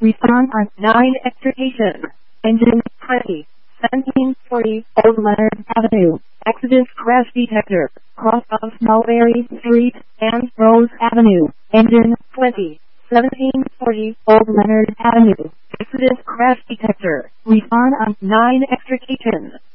Respond on 9 extrication. Engine 20. 1740 Old Leonard Avenue. Accident crash detector. Cross of Mulberry Street and Rose Avenue. Engine 20. 1740 Old Leonard Avenue. Accident crash detector. Respond on 9 extrication.